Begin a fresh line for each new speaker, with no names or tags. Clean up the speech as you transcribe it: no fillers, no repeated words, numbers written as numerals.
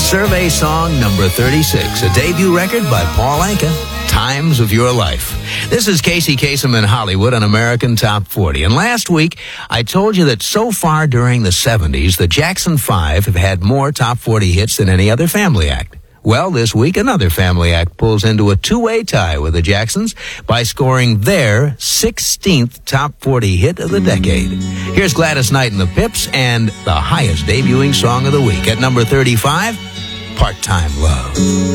Survey song number 36, a debut record by Paul Anka, Times of Your Life. This is Casey Kasem in Hollywood on American Top 40. And last week, I told you that so far during the 70s, the Jackson 5 have had more Top 40 hits than any other family act. Well, this week, another family act pulls into a two-way tie with the Jacksons by scoring their 16th Top 40 hit of the decade. Here's Gladys Knight and the Pips and the highest debuting song of the week. At number 35, Part-Time Love.